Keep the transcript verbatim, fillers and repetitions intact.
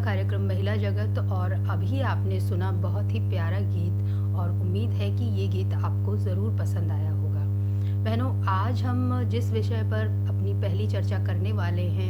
कार्यक्रम महिला जगत और अभी आपने सुना बहुत ही प्यारा गीत और उम्मीद है कि ये गीत आपको ज़रूर पसंद आया होगा। बहनों, आज हम जिस विषय पर अपनी पहली चर्चा करने वाले हैं